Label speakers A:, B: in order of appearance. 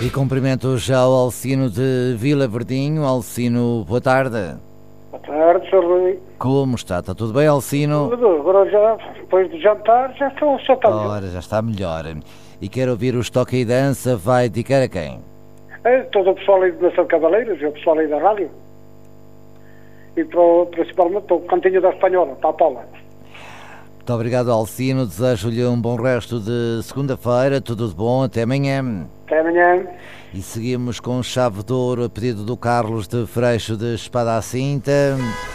A: E cumprimento já o Alcino de Vila Verdinho. Alcino, boa tarde.
B: Boa tarde, Sr. Rui.
A: Como está? Está tudo bem, Alcino?
B: Tudo, agora já, depois de jantar, já está melhor.
A: Ora, já está melhor. E quero ouvir o Toque e Dança. Vai dedicar a quem?
B: Todo o pessoal aí de Nação de Cavaleiros e o pessoal aí da rádio. E principalmente para o cantinho da Espanhola, para a Paula.
A: Muito obrigado, Alcino. Desejo-lhe um bom resto de segunda-feira. Tudo de bom. Até amanhã.
B: Até amanhã.
A: E seguimos com chave de ouro a pedido do Carlos de Freixo de Espada à Cinta.